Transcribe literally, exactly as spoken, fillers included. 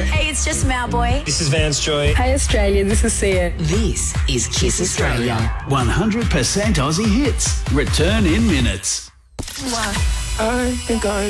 Hey, it's just Malboy. This is Vance Joy. Hey Australia, this is Sia. This is Kiss Australia. one hundred percent Aussie hits. Return in minutes. I think I